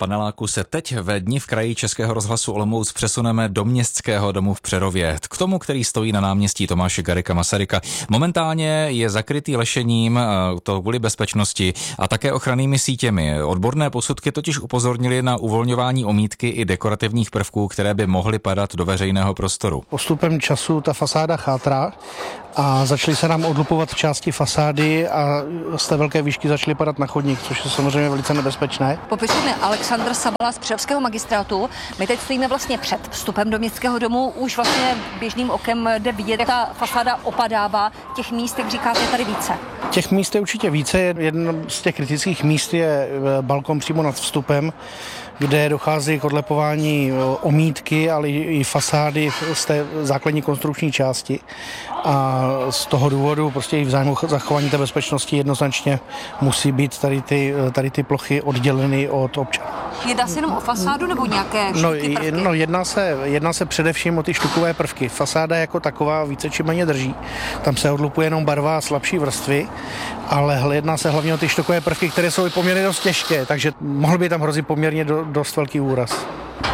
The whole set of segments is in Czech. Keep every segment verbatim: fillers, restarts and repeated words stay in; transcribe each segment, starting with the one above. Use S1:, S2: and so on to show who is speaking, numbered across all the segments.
S1: paneláku se teď ve dni v kraji Českého rozhlasu Olomouc přesuneme do Městského domu v Přerově, k tomu, který stojí na náměstí Tomáše Garrigua Masaryka. Momentálně je zakrytý lešením, to kvůli bezpečnosti a také ochrannými sítěmi. Odborné posudky totiž upozornili na uvolňování omítky i dekorativních prvků, které by mohly padat do veřejného prostoru.
S2: Postupem času ta fasáda chátrá a začaly se nám odlupovat části fasády a z té velké výšky začaly padat na chodník, což je samozřejmě velice nebezpečné.
S3: Popisuje Alexandr Sabala z Přerovského magistrátu. My teď stojíme vlastně před vstupem do Městského domu. Už vlastně běžným okem jde vidět, jak ta fasáda opadává. Těch míst, jak říkáte, tady více.
S2: Těch míst je určitě více. Jedno z těch kritických míst je balkon přímo nad vstupem, kde dochází k odlepování omítky, ale i fasády z té základní konstrukční části. A z toho důvodu prostě i v zájmu zachování té bezpečnosti jednoznačně musí být tady ty, tady ty plochy odděleny od občanů.
S3: Jedná se jenom o fasádu nebo nějaké
S2: no,
S3: prvky?
S2: No, jedná se, jedná se především o ty štukové prvky. Fasáda jako taková více či méně drží. Tam se odlupuje jenom barva a slabší vrstvy, ale jedná se hlavně o ty štukové prvky, které jsou poměrně dost těžké, takže mohl by tam hrozit poměrně do, dost velký úraz.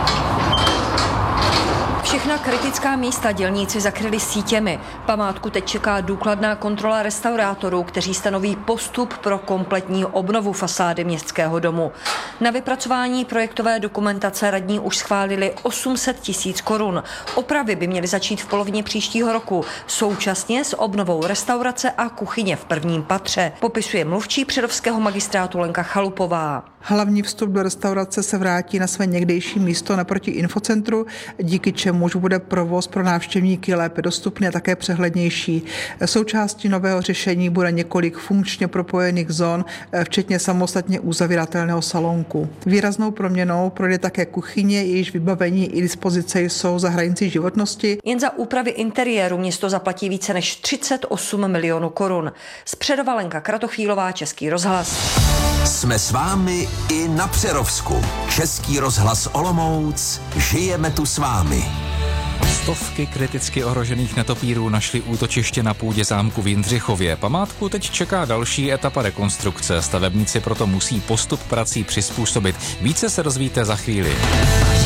S3: Všechna kritická místa dělníci zakryli sítěmi. Památku teď čeká důkladná kontrola restaurátorů, kteří stanoví postup pro kompletní obnovu fasády Městského domu. Na vypracování projektové dokumentace radní už schválili osm set tisíc korun. Opravy by měly začít v polovině příštího roku, současně s obnovou restaurace a kuchyně v prvním patře, popisuje mluvčí Přerovského magistrátu Lenka Chalupová.
S4: Hlavní vstup do restaurace se vrátí na své někdejší místo naproti infocentru, díky čemuž bude provoz pro návštěvníky lépe dostupný a také přehlednější. Součástí nového řešení bude několik funkčně propojených zón, včetně samostatně uzavíratelného salonku. Výraznou proměnou projde také kuchyně, jejíž vybavení i dispozice jsou za hranicí životnosti.
S3: Jen za úpravy interiéru město zaplatí více než třicet osm milionů korun. Z Přerova Lenka Kratochvílová, Český rozhlas.
S5: Jsme s vámi i na Přerovsku. Český rozhlas Olomouc. Žijeme tu s vámi.
S1: Stovky kriticky ohrožených netopírů našly útočiště na půdě zámku v Jindřichově. Památku teď čeká další etapa rekonstrukce. Stavebníci proto musí postup prací přizpůsobit. Více se dozvíte za chvíli.